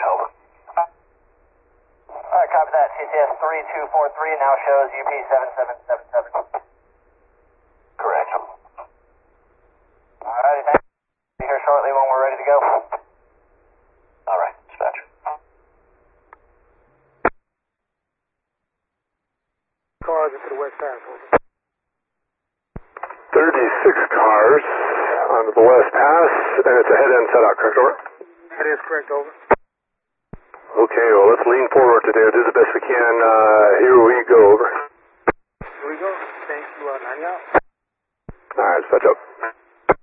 over. Alright, copy that. CTS 3243 now shows UP 7777. Correct. Alrighty, thanks. Be here shortly when we're ready to go. All right, dispatcher. Cars into the West Pass. 36 cars onto the West Pass, and it's a head-end set-out, correct, over? That is correct, over. Okay, well, let's lean forward today. Do the best we can. Here we go, over. Here we go. Thank you, 90 out. All right, dispatch up.